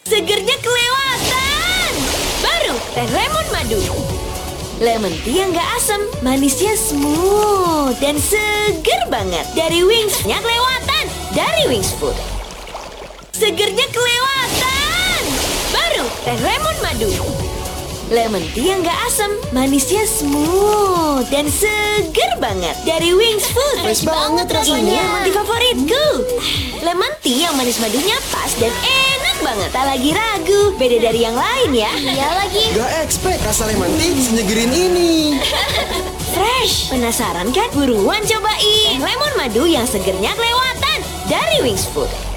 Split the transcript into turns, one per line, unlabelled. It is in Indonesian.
Segernya kelewatan. Baru teh lemon madu. Lemon tea yang gak asam, manisnya smooth dan seger banget. Dari Wings-nya kelewatan. Dari Wings Food. Segernya kelewatan. Baru teh lemon madu. Lemon tea yang gak asam, manisnya smooth dan seger banget. Dari Wings Food.
Fresh banget rasanya.
Ini lemon tea favoritku. Lemon tea yang manis madunya pas dan enak banget. Tak lagi ragu, beda dari yang lain ya.
Iya lagi.
Gak expect rasa lemon tea senyegerin ini.
Fresh. Penasaran kan? Buruan cobain lemon madu yang segernya kelewatan. Dari Wings Food.